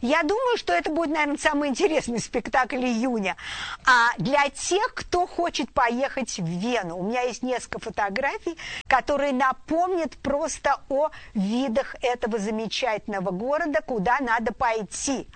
Я думаю, что это будет, наверное, самый интересный спектакль июня. А для тех, кто хочет поехать в Вену, у меня есть несколько фотографий, которые напомнят просто о видах этого замечательного города, куда надо пойти.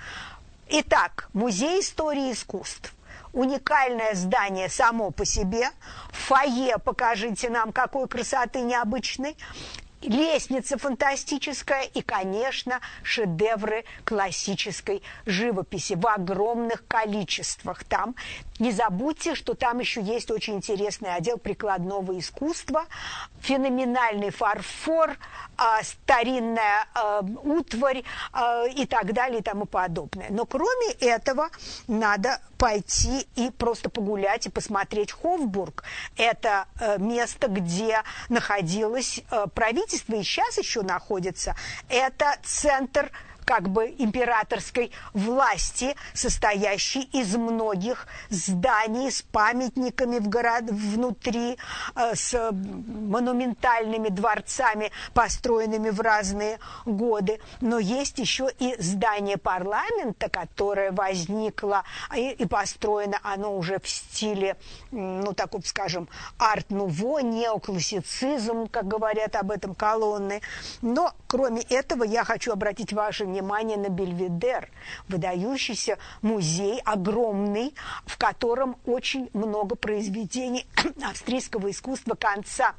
Итак, Музей истории искусств. Уникальное здание само по себе. Фойе, покажите нам, какой красоты необычной. Лестница фантастическая и, конечно, шедевры классической живописи в огромных количествах там. Не забудьте, что там еще есть очень интересный отдел прикладного искусства, феноменальный фарфор, старинная утварь и так далее и тому подобное. Но кроме этого надо пойти и просто погулять и посмотреть Хофбург. Это место, где находилось правительство, и сейчас еще находится. Это центр как бы императорской власти, состоящей из многих зданий с памятниками внутри, с монументальными дворцами, построенными в разные годы. Но есть еще и здание парламента, которое возникло и построено оно уже в стиле, ну, таком, скажем, арт-нуво, неоклассицизм, как говорят об этом колонны. Но, кроме этого, я хочу обратить ваше внимание на Бельведер, выдающийся музей, огромный, в котором очень много произведений австрийского искусства конца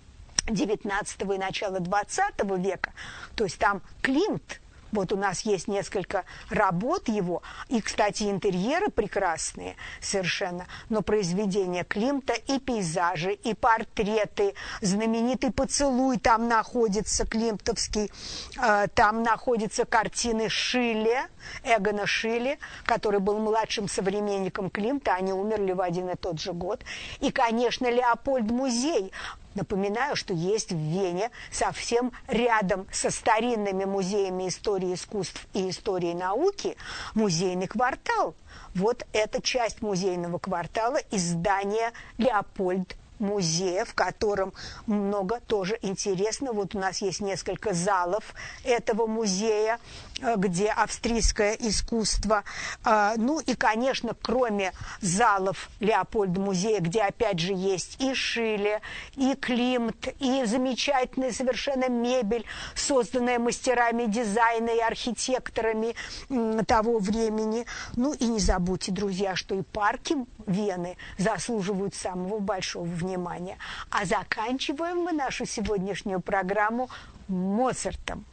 XIX и начала XX века. То есть там Климт. Вот у нас есть несколько работ его, и, кстати, интерьеры прекрасные совершенно, но произведения Климта и пейзажи, и портреты, знаменитый «Поцелуй» там находится, климтовский, там находятся картины Шилле, Эгона Шилле, который был младшим современником Климта, они умерли в один и тот же год, и, конечно, Леопольд-музей. Напоминаю, что есть в Вене совсем рядом со старинными музеями истории искусств и истории науки музейный квартал. Вот эта часть музейного квартала и здание Леопольд-музея, в котором много тоже интересно. Вот у нас есть несколько залов этого музея, где австрийское искусство. Ну и, конечно, кроме залов Леопольда-музея, где опять же есть и Шилле, и Климт, и замечательная совершенно мебель, созданная мастерами дизайна и архитекторами того времени. Ну и не забудьте, друзья, что и парки Вены заслуживают самого большого внимания. А заканчиваем мы нашу сегодняшнюю программу Моцартом.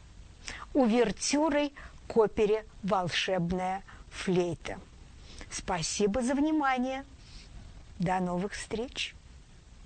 Увертюрой к опере «Волшебная флейта». Спасибо за внимание. До новых встреч.